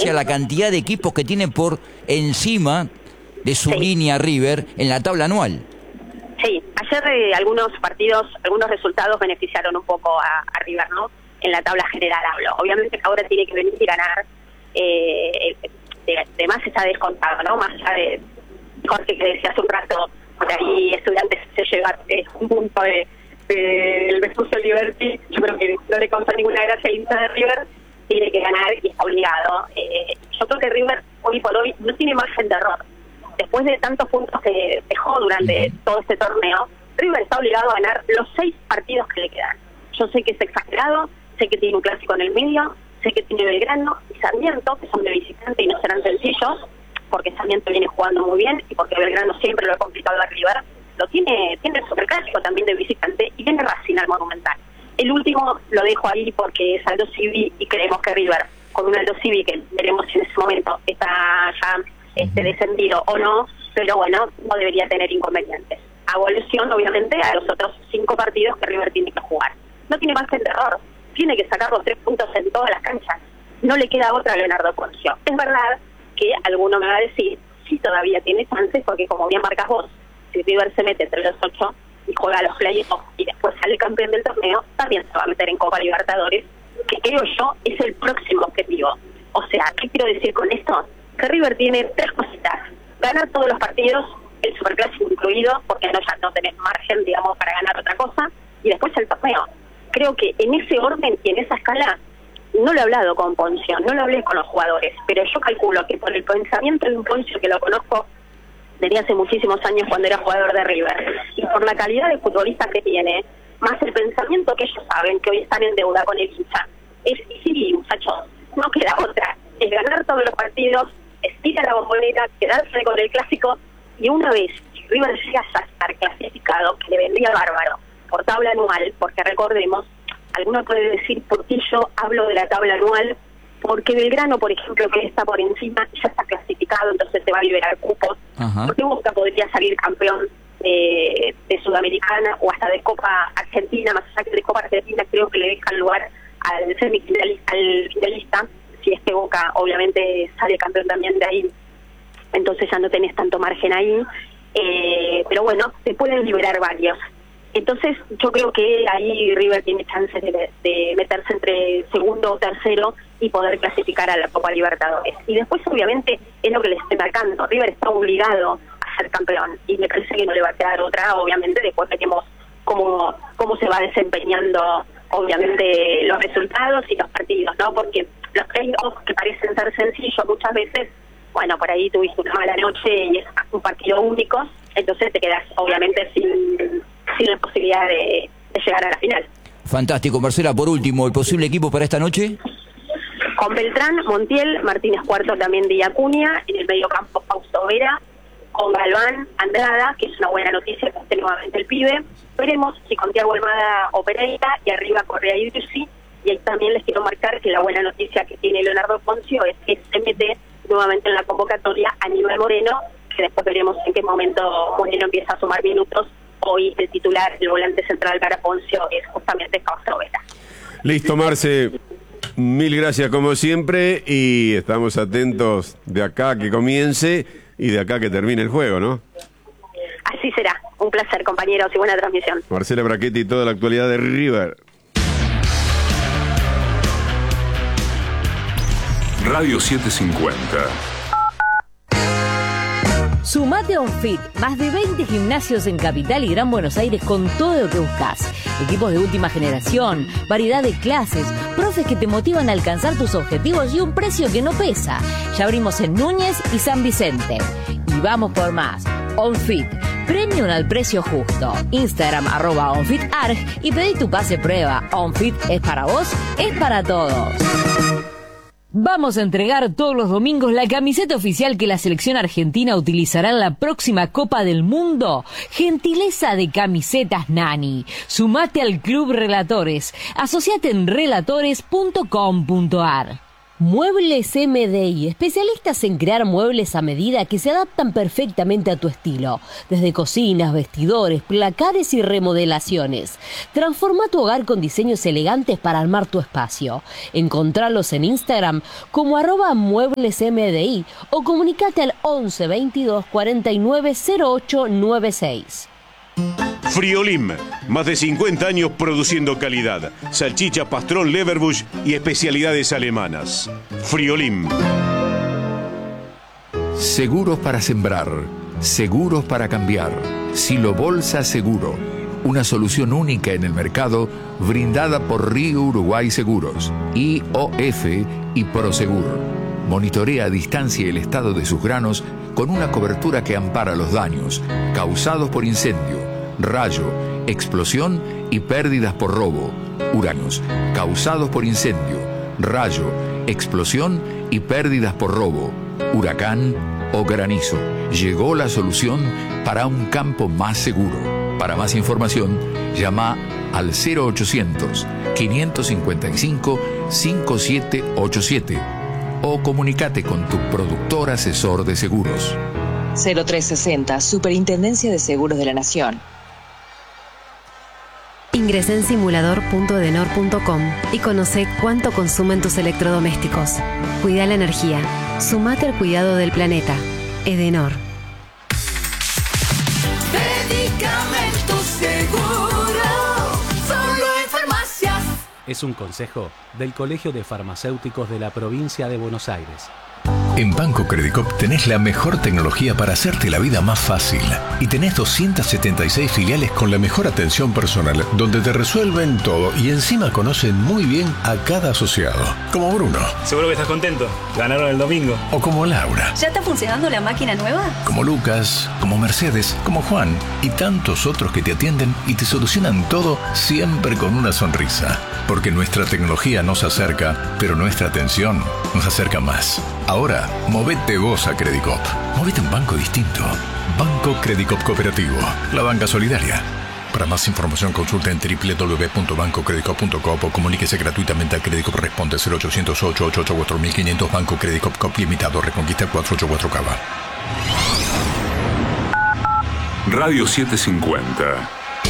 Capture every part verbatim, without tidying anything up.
referencia a la cantidad de equipos que tiene por encima de su sí. línea River en la tabla anual. Sí, ayer eh, algunos partidos, algunos resultados beneficiaron un poco a, a River, ¿no? En la tabla general hablo. Obviamente que ahora tiene que venir y ganar, eh, de, de más está descontado, ¿no? Más allá de Jorge que decía hace un rato, por ahí Estudiantes se lleva eh, un punto de, de el Vespucio Liberty, yo creo que no le causa ninguna gracia al hincha de River, tiene que ganar y está obligado. Eh, yo creo que River hoy por hoy no tiene margen de error. Después de tantos puntos que dejó durante todo este torneo, River está obligado a ganar los seis partidos que le quedan. Yo sé que es exagerado, sé que tiene un clásico en el medio, sé que tiene Belgrano y Sarmiento, que son de visitante y no serán sencillos, porque Sarmiento viene jugando muy bien y porque Belgrano siempre lo ha complicado a River. Lo tiene, tiene el superclásico también de visitante y viene Racing al Monumental. El último lo dejo ahí porque es Aldo Civi y creemos que River, con un Aldo Civi que veremos si en ese momento está ya este descendido o no, pero bueno, no debería tener inconvenientes. Hago alusión, obviamente, a los otros cinco partidos que River tiene que jugar. No tiene margen de error, tiene que sacar los tres puntos en todas las canchas. No le queda otra a Leonardo Poncio. Es verdad que alguno me va a decir, sí, todavía tiene chances, porque como bien marcas vos, si River se mete entre los ocho y juega a los playoffs y después sale campeón del torneo, también se va a meter en Copa Libertadores, que creo yo es el próximo objetivo. O sea, ¿qué quiero decir con esto? Que River tiene tres cositas: ganar todos los partidos, el superclásico incluido, porque no ya no tenés margen, digamos, para ganar otra cosa, y después el torneo. Creo que en ese orden y en esa escala, no lo he hablado con Poncio, no lo hablé con los jugadores, pero yo calculo que por el pensamiento de un Poncio que lo conozco desde hace muchísimos años cuando era jugador de River, y por la calidad de futbolista que tiene, más el pensamiento que ellos saben que hoy están en deuda con el hincha, es, sí, muchachos, no queda otra, es ganar todos los partidos, estira la bombonera, quedarse con el clásico, y una vez si River llega a estar clasificado, que le vendría bárbaro, por tabla anual, porque recordemos, alguno puede decir por qué yo hablo de la tabla anual, porque Belgrano, por ejemplo, que está por encima, ya está clasificado, entonces se va a liberar cupos, Ajá. porque Boca podría salir campeón de, de Sudamericana o hasta de Copa Argentina, más allá que de Copa Argentina creo que le dejan lugar al semifinalista, al finalista, si es que Boca obviamente sale campeón también de ahí, entonces ya no tenés tanto margen ahí, eh, pero bueno, se pueden liberar varios. Entonces yo creo que ahí River tiene chances de, de meterse entre segundo o tercero y poder clasificar a la Copa Libertadores. Y después obviamente es lo que les estoy marcando, River está obligado a ser campeón y me parece que no le va a quedar otra, obviamente después veremos cómo, cómo se va desempeñando obviamente los resultados y los partidos, ¿no? Porque los playoffs que parecen ser sencillos muchas veces, bueno, por ahí tuviste una mala noche y es un partido único, entonces te quedas obviamente sin, sin la posibilidad de, de llegar a la final. Fantástico. Marcela, por último, ¿el posible equipo para esta noche? Con Beltrán, Montiel, Martínez Cuarto también de Acuña, en el medio campo Fausto Vera, con Galván, Andrada, que es una buena noticia que esté nuevamente el pibe. Veremos si con Thiago Almada o Pereira, y arriba Correa y Ducey. Y ahí también les quiero marcar que la buena noticia que tiene Leonardo Poncio es que se mete nuevamente en la convocatoria Aníbal Moreno, que después veremos en qué momento Moreno empieza a sumar minutos. Hoy el titular, el volante central para Poncio, es justamente Fausto Vera. Listo, Marce. Mil gracias como siempre y estamos atentos de acá a que comience y de acá a que termine el juego, ¿no? Así será. Un placer, compañeros, y buena transmisión. Marcela Brachetti y toda la actualidad de River. Radio setecientos cincuenta. Sumate a OnFit, más de veinte gimnasios en Capital y Gran Buenos Aires con todo lo que buscas. Equipos de última generación, variedad de clases, profes que te motivan a alcanzar tus objetivos y un precio que no pesa. Ya abrimos en Núñez y San Vicente. Y vamos por más. OnFit, premium al precio justo. Instagram arroba OnFitArg y pedí tu pase prueba. OnFit es para vos, es para todos. Vamos a entregar todos los domingos la camiseta oficial que la selección argentina utilizará en la próxima Copa del Mundo. Gentileza de Camisetas Nani. Sumate al Club Relatores. Asociate en relatores punto com punto ar. Muebles M D I, especialistas en crear muebles a medida que se adaptan perfectamente a tu estilo. Desde cocinas, vestidores, placares y remodelaciones. Transforma tu hogar con diseños elegantes para armar tu espacio. Encontralos en Instagram como arroba muebles M D I o comunicate al once veintidós cuarenta y nueve cero ocho noventa y seis. Friolim, más de cincuenta años produciendo calidad, salchicha, pastrón, leverbush y especialidades alemanas. Friolim. Seguros para sembrar, seguros para cambiar. Silo Bolsa Seguro, una solución única en el mercado brindada por Río Uruguay Seguros, I O F y Prosegur. Monitorea a distancia el estado de sus granos con una cobertura que ampara los daños causados por incendio, rayo, explosión y pérdidas por robo, huracanes causados por incendio, rayo, explosión y pérdidas por robo, huracán o granizo. Llegó la solución para un campo más seguro. Para más información, llama al cero ochocientos, quinientos cincuenta y cinco, cincuenta y siete ochenta y siete o comunícate con tu productor asesor de seguros. cero tres sesenta, Superintendencia de Seguros de la Nación. Ingresa en simulador punto edenor punto com y conoce cuánto consumen tus electrodomésticos. Cuida la energía. Sumate al cuidado del planeta. Edenor. Medicamentos Seguro, solo en farmacias. Es un consejo del Colegio de Farmacéuticos de la Provincia de Buenos Aires. En Banco Credicop tenés la mejor tecnología para hacerte la vida más fácil. Y tenés doscientas setenta y seis filiales con la mejor atención personal, donde te resuelven todo y encima conocen muy bien a cada asociado. Como Bruno. Seguro que estás contento. Ganaron el domingo. O como Laura. ¿Ya está funcionando la máquina nueva? Como Lucas, como Mercedes, como Juan y tantos otros que te atienden y te solucionan todo siempre con una sonrisa. Porque nuestra tecnología nos acerca, pero nuestra atención nos acerca más. Ahora, movete vos a Credicop. Movete a un banco distinto. Banco Credicop Cooperativo. La banca solidaria. Para más información consulta en doble u doble u doble u punto banco credicop punto com o comuníquese gratuitamente a Credicop. Responde cero ochocientos ocho ocho ocho cuatro mil quinientos. Banco Credicop Cop Limitado. Reconquista cuatrocientos ochenta y cuatro Cava. Radio setecientos cincuenta.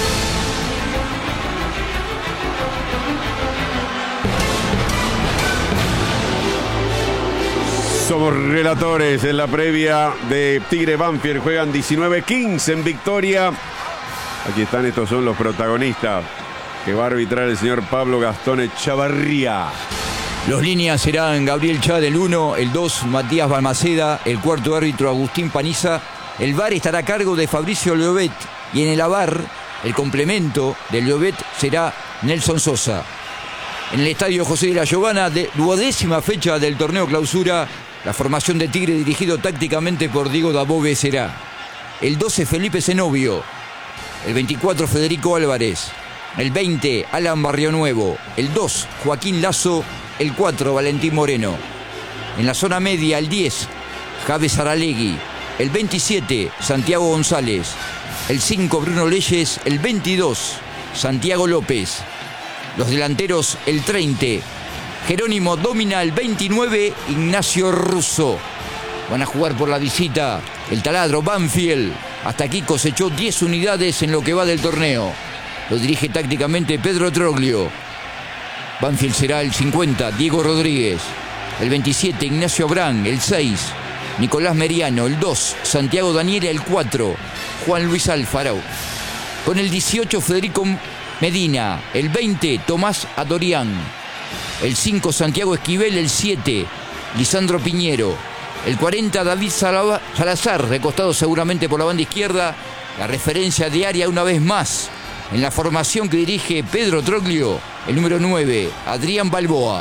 Somos relatores en la previa de Tigre Banfield. Juegan diecinueve quince en victoria. Aquí están, estos son los protagonistas que va a arbitrar el señor Pablo Gastón Echavarría. Los líneas serán Gabriel Chá del uno, el dos Matías Balmaceda, el cuarto árbitro Agustín Paniza. El V A R estará a cargo de Fabricio Llobet y en el A V A R el complemento de Llobet será Nelson Sosa. En el estadio José de la Giovana, de duodécima fecha del torneo clausura, la formación de Tigre dirigido tácticamente por Diego Dabove será el doce Felipe Zenobio, el veinticuatro Federico Álvarez, el veinte Alan Barrionuevo, el dos Joaquín Lazo, el cuatro Valentín Moreno. En la zona media el diez Javes Aralegui, el veintisiete Santiago González, el cinco Bruno Leyes, el veintidós Santiago López. Los delanteros el treinta Jerónimo Domina, el veintinueve Ignacio Russo. Van a jugar por la visita el taladro Banfield. Hasta aquí cosechó diez unidades en lo que va del torneo. Lo dirige tácticamente Pedro Troglio. Banfield será el cincuenta Diego Rodríguez, el veintisiete Ignacio Brán, el seis Nicolás Meriano, el dos Santiago Daniela, el cuatro Juan Luis Alfaro. Con el dieciocho Federico Medina, el veinte Tomás Adorián, el cinco Santiago Esquivel, el siete Lisandro Piñero, el cuarenta David Salazar, recostado seguramente por la banda izquierda. La referencia diaria una vez más en la formación que dirige Pedro Troglio, el número nueve Adrián Balboa.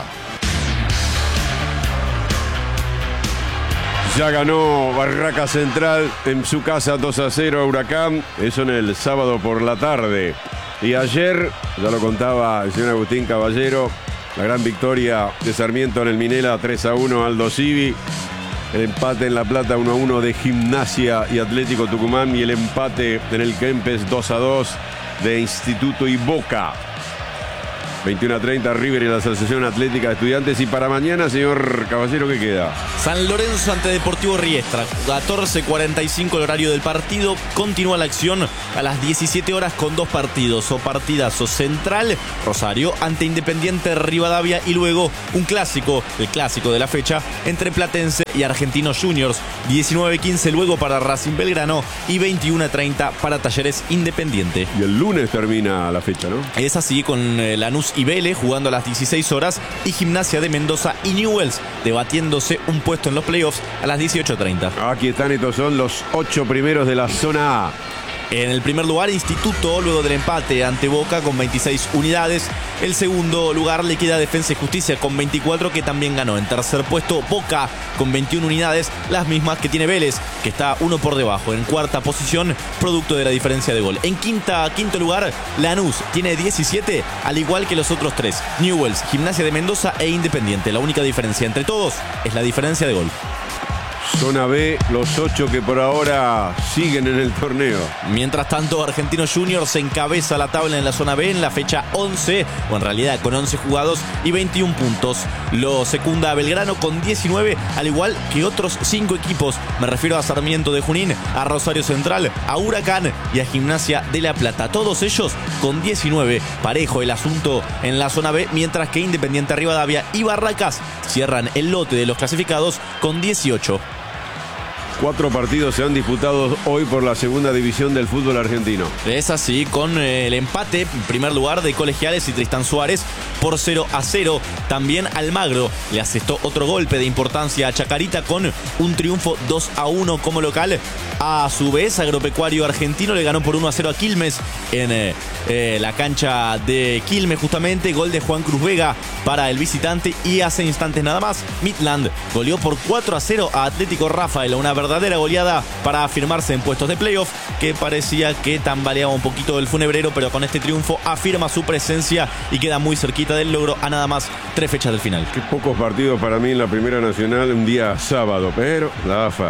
Ya ganó Barraca Central en su casa dos a cero a Huracán, eso en el sábado por la tarde. Y ayer, ya lo contaba el señor Agustín Caballero, la gran victoria de Sarmiento en el Minela tres a uno Aldo Civi, el empate en La Plata uno a uno de Gimnasia y Atlético Tucumán y el empate en el Kempes dos a dos de Instituto y Boca. veintiuno a treinta River y la Asociación Atlética de Estudiantes. Y para mañana, señor Caballero, ¿qué queda? San Lorenzo ante Deportivo Riestra, catorce cuarenta y cinco el horario del partido. Continúa la acción a las diecisiete horas con dos partidos o partidazo. Central, Rosario ante Independiente Rivadavia, y luego un clásico, el clásico de la fecha, entre Platense y Argentinos Juniors. diecinueve quince luego para Racing Belgrano y veintiuno a treinta para Talleres Independiente. Y el lunes termina la fecha, ¿no? Es así, con eh, Lanús y Vélez jugando a las dieciséis horas, y Gimnasia de Mendoza y Newell's debatiéndose un puesto en los playoffs a las dieciocho treinta. Aquí están, estos son los ocho primeros de la zona A. En el primer lugar, Instituto, luego del empate ante Boca con veintiséis unidades. El segundo lugar le queda Defensa y Justicia con veinticuatro, que también ganó. En tercer puesto, Boca con veintiuna unidades, las mismas que tiene Vélez, que está uno por debajo. En cuarta posición, producto de la diferencia de gol. En quinta, quinto lugar, Lanús tiene diecisiete, al igual que los otros tres: Newell's, Gimnasia de Mendoza e Independiente. La única diferencia entre todos es la diferencia de gol. Zona B, los ocho que por ahora siguen en el torneo. Mientras tanto, Argentinos Juniors encabeza la tabla en la zona B en la fecha once, o en realidad con once jugados y veintiún puntos. Lo secunda a Belgrano con diecinueve, al igual que otros cinco equipos. Me refiero a Sarmiento de Junín, a Rosario Central, a Huracán y a Gimnasia de La Plata. Todos ellos con diecinueve. Parejo el asunto en la zona B, mientras que Independiente Rivadavia y Barracas cierran el lote de los clasificados con dieciocho. Cuatro partidos se han disputado hoy por la segunda división del fútbol argentino. Es así, con el empate en primer lugar de Colegiales y Tristán Suárez por cero a cero. También Almagro le asestó otro golpe de importancia a Chacarita con un triunfo dos a uno como local. A su vez, Agropecuario Argentino le ganó por uno a cero a Quilmes en eh, eh, la cancha de Quilmes, justamente. Gol de Juan Cruz Vega para el visitante, y hace instantes nada más Midland goleó por cuatro a cero a Atlético Rafaela. Una verdadera goleada para afirmarse en puestos de playoff, que parecía que tambaleaba un poquito el funebrero, pero con este triunfo afirma su presencia y queda muy cerquita del logro a nada más tres fechas del final. Qué pocos partidos para mí en la Primera Nacional un día sábado, pero la A F A.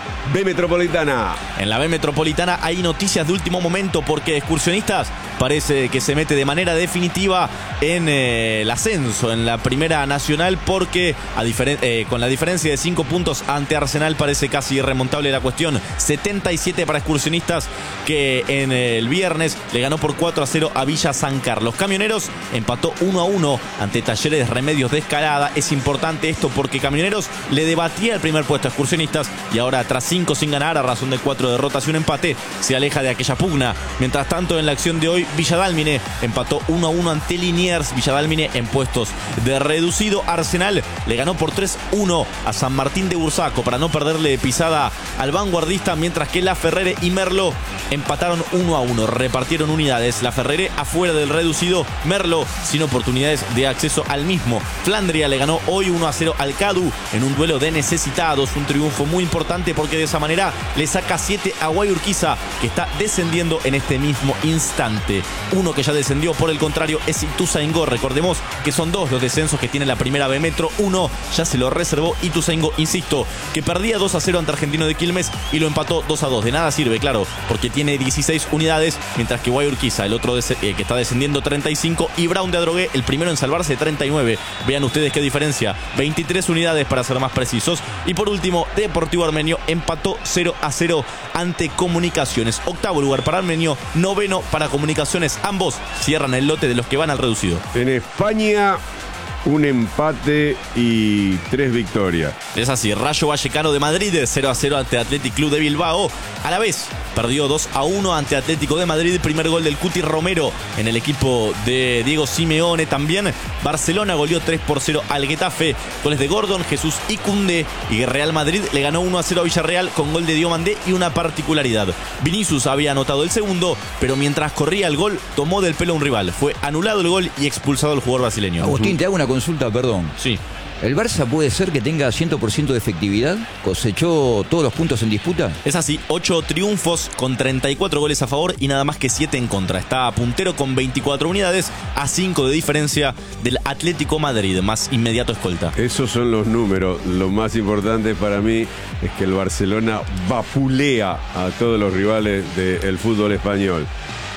B Metropolitana. En la B Metropolitana hay noticias de último momento, porque Excursionistas parece que se mete de manera definitiva en eh, el ascenso en la Primera Nacional, porque a diferen eh, con la diferencia de cinco puntos ante Arsenal parece casi irremontable la cuestión. setenta y siete para Excursionistas, que en eh, el viernes le ganó por cuatro a cero a Villa San Carlos. Camioneros empató uno a uno ante Talleres Remedios de Escalada. Es importante esto porque Camioneros le debatía el primer puesto a Excursionistas, y ahora tras cinco sin ganar a razón de cuatro derrotas y un empate se aleja de aquella pugna. Mientras tanto, en la acción de hoy, Villadálmine empató uno a uno ante Liniers. Villadálmine en puestos de reducido. Arsenal le ganó por tres a uno a San Martín de Bursaco para no perderle pisada al vanguardista, mientras que La Ferrere y Merlo empataron uno a uno. Repartieron unidades. La Ferrere afuera del reducido, Merlo sin oportunidades de acceso al mismo. Flandria le ganó hoy uno a cero al Cadu en un duelo de necesitados. Un triunfo muy importante porque de esa manera le saca siete a Guayurquiza, que está descendiendo en este mismo instante. Uno que ya descendió, por el contrario, es Ituzaingó. Recordemos que son dos los descensos que tiene la Primera B Metro. Uno ya se lo reservó Ituzaingó, insisto, que perdía dos a cero ante Argentino de Quilmes y lo empató dos a dos. De nada sirve, claro, porque tiene dieciséis unidades, mientras que Guayurquiza, el otro eh, que está descendiendo, treinta y cinco, y Brown de Adrogué, el primero en salvarse, treinta y nueve. Vean ustedes qué diferencia, veintitrés unidades para ser más precisos. Y por último, Deportivo Armenio empató cero a cero ante Comunicaciones. Octavo lugar para Armenio, noveno para Comunicaciones. Ambos cierran el lote de los que van al reducido. En España, un empate y tres victorias. Es así, Rayo Vallecano de Madrid cero a cero ante Athletic Club de Bilbao. A la vez perdió dos a uno ante Atlético de Madrid. Primer gol del Cuti Romero en el equipo de Diego Simeone. También Barcelona goleó tres por cero al Getafe. Goles de Gordon, Jesús y Koundé. Y Real Madrid le ganó uno a cero a Villarreal con gol de Diomandé y una particularidad. Vinicius había anotado el segundo, pero mientras corría el gol tomó del pelo a un rival. Fue anulado el gol y expulsado el jugador brasileño. Agustín, te hago una consulta, perdón. Sí. ¿El Barça puede ser que tenga cien por ciento de efectividad? ¿Cosechó todos los puntos en disputa? Es así, ocho triunfos con treinta y cuatro goles a favor y nada más que siete en contra. Está puntero con veinticuatro unidades, a cinco de diferencia del Atlético Madrid, más inmediato escolta. Esos son los números. Lo más importante para mí es que el Barcelona vapulea a todos los rivales del fútbol español.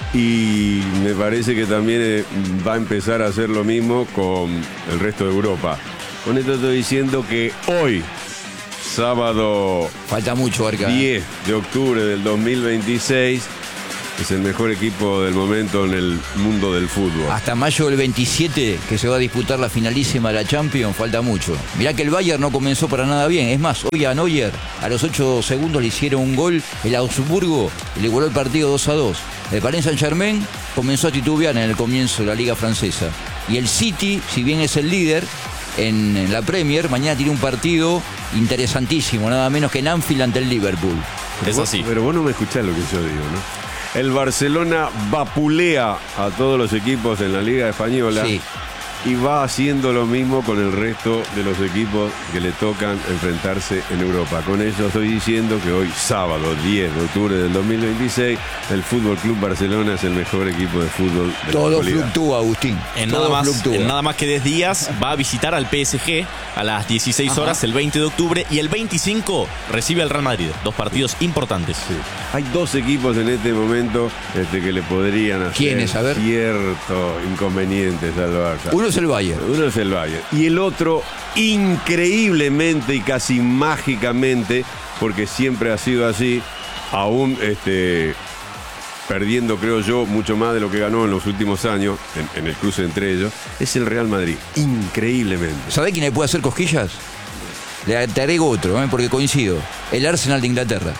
y me parece que también eh, va a empezar a hacer lo mismo con el resto de Europa. Con esto estoy diciendo que hoy, sábado falta mucho, Arca. diez de octubre del dos mil veintiséis, es el mejor equipo del momento en el mundo del fútbol. Hasta mayo del veintisiete, que se va a disputar la finalísima de la Champions, falta mucho. Mirá que el Bayern no comenzó para nada bien. Es más, hoy a Neuer, a los ocho segundos le hicieron un gol. El Augsburgo le igualó el partido dos a dos. El Paris Saint-Germain comenzó a titubear en el comienzo de la Liga Francesa. Y el City, si bien es el líder en, en la Premier, mañana tiene un partido interesantísimo, nada menos que en Anfield ante el Liverpool. Es así. Pero vos no me escuchás lo que yo digo, ¿no? El Barcelona vapulea a todos los equipos en la Liga Española, sí, y va haciendo lo mismo con el resto de los equipos que le tocan enfrentarse en Europa. Con eso estoy diciendo que hoy, sábado diez de octubre del dos mil veintiséis, el Fútbol Club Barcelona es el mejor equipo de fútbol de Todo la actualidad. fluctúa, Agustín. En Todo nada, más, fluctúa. en nada más que diez días va a visitar al P S G a las dieciséis horas, Ajá. el veinte de octubre, y el veinticinco recibe al Real Madrid. Dos partidos importantes. Sí. Hay dos equipos en este momento este, que le podrían hacer ¿Quiénes? A ver. cierto inconvenientes al Barça. Uno es el Bayern. Uno es el Bayern. Y el otro, increíblemente y casi mágicamente, porque siempre ha sido así, aún este, perdiendo, creo yo, mucho más de lo que ganó en los últimos años, en, en el cruce entre ellos, es el Real Madrid. Increíblemente. ¿Sabés quién le puede hacer cosquillas? Le te agrego otro, ¿eh? porque coincido. El Arsenal de Inglaterra.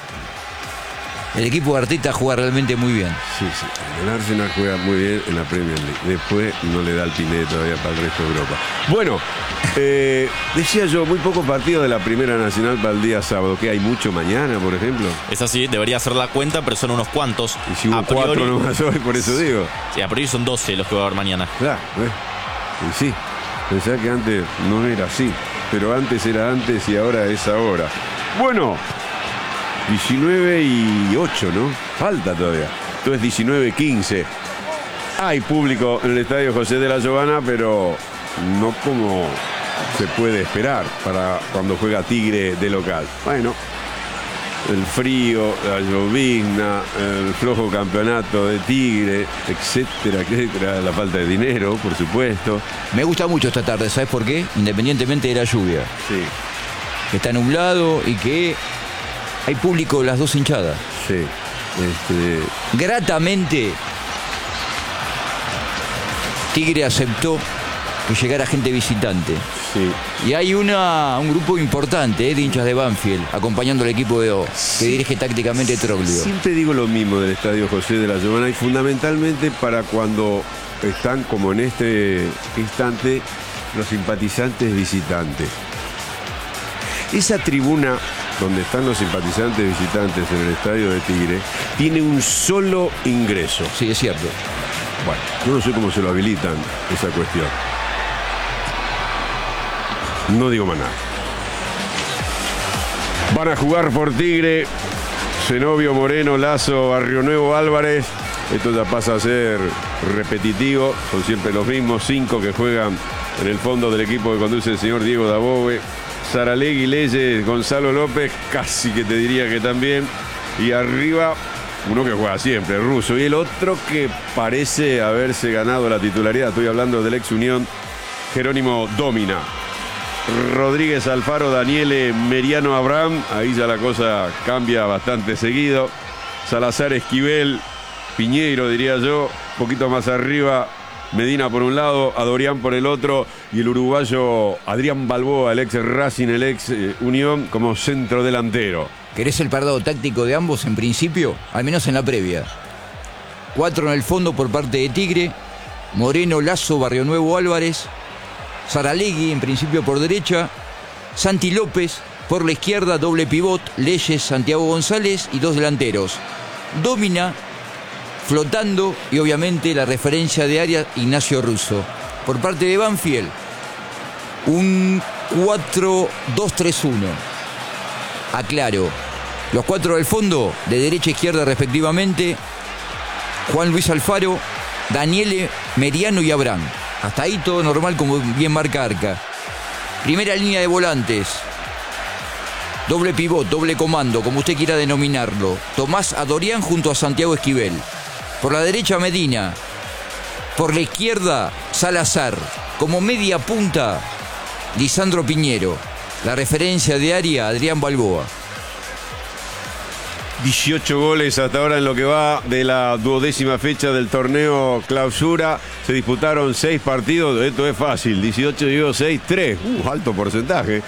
El equipo de Arteta juega realmente muy bien. Sí, sí. El Arsenal juega muy bien en la Premier League. Después no le da el piné todavía para el resto de Europa. Bueno, eh, decía yo, muy pocos partidos de la Primera Nacional para el día sábado. ¿Qué hay mucho mañana, por ejemplo? Es así, debería hacer la cuenta, pero son unos cuantos. Y si hubo a priori, cuatro nomás hoy, por eso digo. Sí, a priori son doce los que va a haber mañana. Claro, ¿eh? Y sí, pensá que antes no era así. Pero antes era antes y ahora es ahora. Bueno, diecinueve y ocho, ¿no? Falta todavía. Entonces diecinueve quince. Hay público en el Estadio José de la Giovana, pero no como se puede esperar para cuando juega Tigre de local. Bueno, el frío, la llovizna, el flojo campeonato de Tigre, etcétera, etcétera, la falta de dinero, por supuesto. Me gusta mucho esta tarde, ¿sabes por qué? Independientemente de la lluvia. Sí. Que está nublado y que hay público de las dos hinchadas. Sí. Este... Gratamente, Tigre aceptó que llegara gente visitante. Sí. Y hay una, un grupo importante eh, de hinchas de Banfield acompañando al equipo de O, que sí. dirige tácticamente Troglio. Siempre digo lo mismo del Estadio José de la Giovana, y fundamentalmente para cuando están, como en este instante, los simpatizantes visitantes. Esa tribuna donde están los simpatizantes visitantes en el estadio de Tigre tiene un solo ingreso. Sí, es cierto. Bueno, yo no sé cómo se lo habilitan esa cuestión. No digo más nada. Van a jugar por Tigre Zenobio, Moreno, Lazo, Barrio Nuevo, Álvarez. Esto ya pasa a ser repetitivo. Son siempre los mismos cinco que juegan en el fondo del equipo que conduce el señor Diego Dabove. Saralegui, Leyes, Gonzalo López, casi que te diría que también. Y arriba, uno que juega siempre, Russo. Y el otro que parece haberse ganado la titularidad. Estoy hablando del ex Unión, Jerónimo Domina. Rodríguez Alfaro, Daniele Meriano Abraham. Ahí ya la cosa cambia bastante seguido. Salazar Esquivel, Piñeiro, diría yo. Un poquito más arriba, Medina por un lado, Adorián por el otro, y el uruguayo Adrián Balboa, el ex Racing, el ex eh, Unión, como centro delantero. ¿Querés el parado táctico de ambos en principio? Al menos en la previa. Cuatro en el fondo por parte de Tigre: Moreno, Lazo, Barrio Nuevo, Álvarez. Saralegui en principio por derecha. Santi López por la izquierda, doble pivot, Leyes, Santiago González y dos delanteros. Domina flotando, y obviamente la referencia de área, Ignacio Russo. Por parte de Banfield, un cuatro dos tres uno. Aclaro, los cuatro del fondo, de derecha e izquierda respectivamente: Juan Luis Alfaro, Daniele Meriano y Abraham. Hasta ahí todo normal, como bien marca Arca. Primera línea de volantes: doble pivot, doble comando, como usted quiera denominarlo: Tomás Adorián junto a Santiago Esquivel. Por la derecha Medina. Por la izquierda Salazar. Como media punta Lisandro Piñero. La referencia de área Adrián Balboa. dieciocho goles hasta ahora en lo que va de la duodécima fecha del torneo Clausura. Se disputaron seis partidos. Esto es fácil. dieciocho digo seis, tres. Uh, alto porcentaje.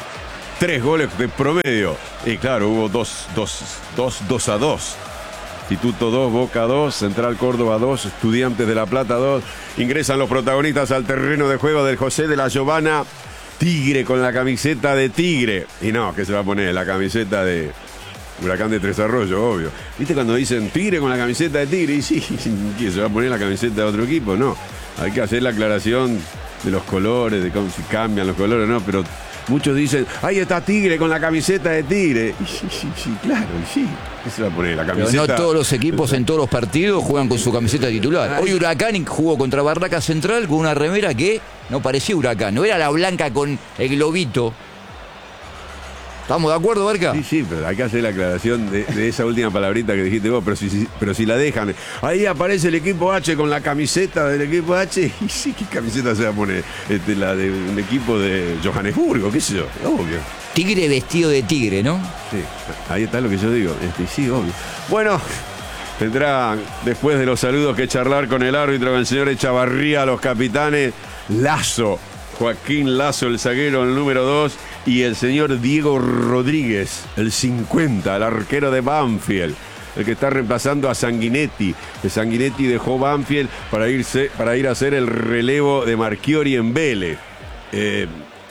Tres goles de promedio. Y claro, hubo dos, dos, dos, dos a dos. Instituto dos, Boca dos, Central Córdoba dos, Estudiantes de La Plata dos. Ingresan los protagonistas al terreno de juego del José de la Giovana. Tigre con la camiseta de Tigre. Y no, ¿qué se va a poner? La camiseta de Huracán de Tres Arroyos, obvio. ¿Viste cuando dicen Tigre con la camiseta de Tigre? Y sí, ¿qué se va a poner la camiseta de otro equipo? No. Hay que hacer la aclaración de los colores, de cómo si cambian los colores, no, pero muchos dicen, ahí está Tigre con la camiseta de Tigre. Y sí, sí, sí, claro, y sí. ¿Qué se va a poner? La camiseta. Pero no todos los equipos en todos los partidos juegan con su camiseta titular. Hoy Huracán jugó contra Barraca Central con una remera que no parecía Huracán, no era la blanca con el globito. ¿Estamos de acuerdo, Barca? Sí, sí, pero hay que hacer la aclaración de, de esa última palabrita que dijiste vos, pero si, si, pero si la dejan, ahí aparece el equipo H con la camiseta del equipo H, y sí, ¿qué camiseta se va a poner? Este, la de un equipo de Johannesburgo, qué sé yo, obvio. Tigre vestido de tigre, ¿no? Sí, ahí está lo que yo digo, este, sí, obvio. Bueno, tendrá después de los saludos que charlar con el árbitro, con el señor Echavarría, los capitanes, Lazo, Joaquín Lazo, el zaguero, el número dos, y el señor Diego Rodríguez, el cincuenta, el arquero de Banfield, el que está reemplazando a Sanguinetti. El Sanguinetti dejó Banfield para, irse, para ir a hacer el relevo de Marchiori en Vélez. Eh,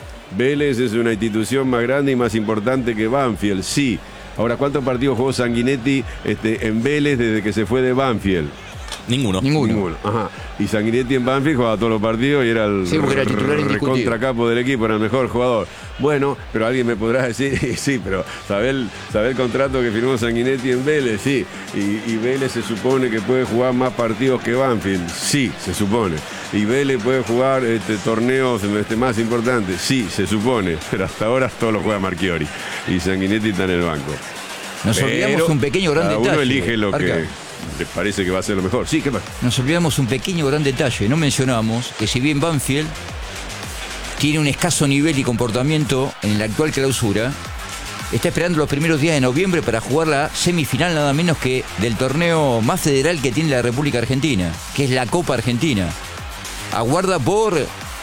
Vélez es una institución más grande y más importante que Banfield, sí. Ahora, ¿cuántos partidos jugó Sanguinetti este, en Vélez desde que se fue de Banfield? Ninguno. Ninguno. Ninguno. Ajá. Y Sanguinetti en Banfield jugaba todos los partidos y era el sí, era titular recontracapo del equipo, era el mejor jugador. Bueno, pero alguien me podrá decir, sí, pero ¿sabe el, sabe el contrato que firmó Sanguinetti en Vélez? Sí. Y, y Vélez se supone que puede jugar más partidos que Banfield. Sí, se supone. Y Vélez puede jugar este, torneos este, más importantes. Sí, se supone. Pero hasta ahora todo lo juega Marchiori. Y Sanguinetti está en el banco. Nos pero olvidamos un pequeño gran cada detalle. Uno elige lo Arca. que les parece que va a ser lo mejor. Sí, ¿qué pasa? Nos olvidamos un pequeño gran detalle. No mencionamos que si bien Banfield tiene un escaso nivel y comportamiento en la actual Clausura, está esperando los primeros días de noviembre para jugar la semifinal nada menos que del torneo más federal que tiene la República Argentina, que es la Copa Argentina. Aguarda por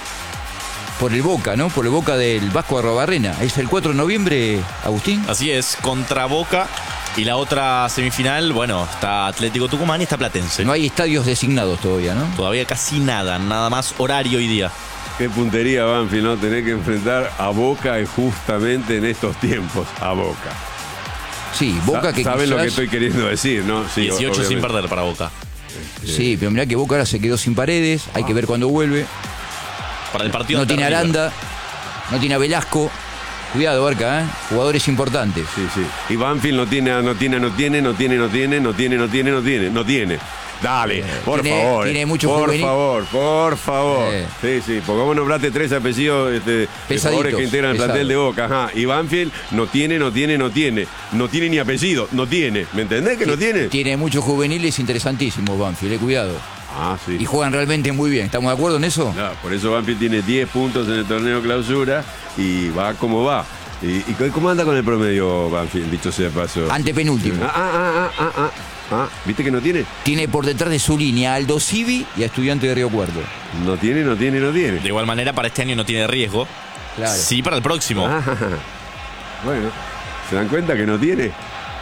por el Boca, ¿no? Por el Boca del Vasco Arrobarrena. ¿Es el cuatro de noviembre, Agustín? Así es, contra Boca. Y la otra semifinal, bueno, está Atlético Tucumán y está Platense. No hay estadios designados todavía, ¿no? Todavía casi nada, nada más horario y día. Qué puntería, Banfield, ¿no? Tener que enfrentar a Boca justamente en estos tiempos, a Boca. Sí, Boca que ¿Saben quizás... lo que estoy queriendo decir, no? Sí, dieciocho obviamente. sin perder para Boca. Sí, pero mirá que Boca ahora se quedó sin Paredes, hay que ver cuándo vuelve. Para el partido no tiene River. Aranda, no tiene a Velasco. Cuidado, Barca, ¿eh? Jugadores importantes. Sí, sí. Y Banfield no tiene, no tiene, no tiene, no tiene, no tiene, no tiene, no tiene, no tiene, no tiene. Dale, por tiene, favor. Tiene mucho Por juvenil. favor, por favor. Eh. Sí, sí, porque vos nombraste tres apellidos este, de jugadores que integran el pesado. plantel de Boca. Ajá. Y Banfield no tiene, no tiene, no tiene. No tiene ni apellido, no tiene. ¿Me entendés que Sí, no tiene? Tiene muchos juveniles interesantísimos, Banfield, eh, cuidado. Ah, sí. Y juegan realmente muy bien. ¿Estamos de acuerdo en eso? Claro, por eso Banfield tiene diez puntos en el torneo Clausura y va como va. ¿Y, y cómo anda con el promedio Banfield, dicho sea de paso? Antepenúltimo. Ah, ah, ah, ah, ah, ah. ¿Viste que no tiene? Tiene por detrás de su línea a Aldo Civi y a Estudiante de Río Cuarto. No tiene, no tiene, no tiene. De igual manera, para este año no tiene riesgo. Claro. Sí, para el próximo. Ah, bueno, ¿se dan cuenta que no tiene?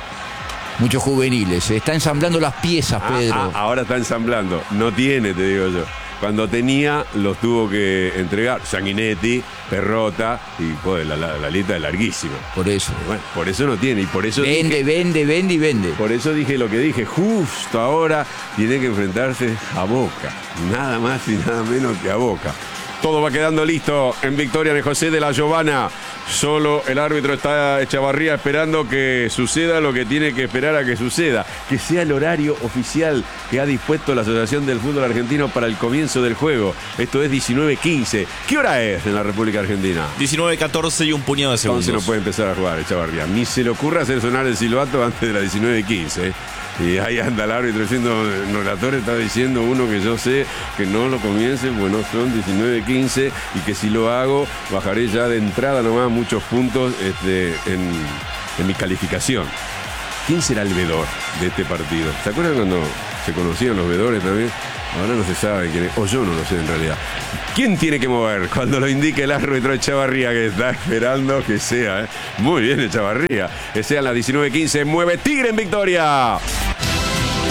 Muchos juveniles. Se está ensamblando las piezas, Ah, Pedro. ah, ahora está ensamblando. No tiene, te digo yo. Cuando tenía, los tuvo que entregar. Sanguinetti, Perrota y joder, la, la, la lista es larguísima. Por eso. Bueno, por eso no tiene. Y por eso Vende, dije, vende, vende y vende. por eso dije lo que dije. Justo ahora tiene que enfrentarse a Boca. Nada más y nada menos que a Boca. Todo va quedando listo en victoria de José de la Giovana. Solo el árbitro está Echavarría esperando que suceda lo que tiene que esperar a que suceda. Que sea el horario oficial que ha dispuesto la Asociación del Fútbol Argentino para el comienzo del juego. Esto es diecinueve quince. ¿Qué hora es en la República Argentina? diecinueve catorce y un puñado de segundos. Entonces no puede empezar a jugar Echavarría. Ni se le ocurra hacer sonar el silbato antes de las diecinueve quince. Y ahí anda el árbitro diciendo, el relator está diciendo uno que yo sé que no lo comience, bueno, son diecinueve quince y que si lo hago, bajaré ya de entrada nomás muchos puntos este, en, en mi calificación. ¿Quién será el vedor de este partido? ¿Se acuerdan cuando se conocían los vedores también? Ahora no se sabe quién es, o yo no lo sé en realidad. ¿Quién tiene que mover cuando lo indique el árbitro Echavarría, que está esperando que sea? ¿eh? Muy bien, Echavarría. Que sea las diecinueve quince, mueve Tigre en victoria.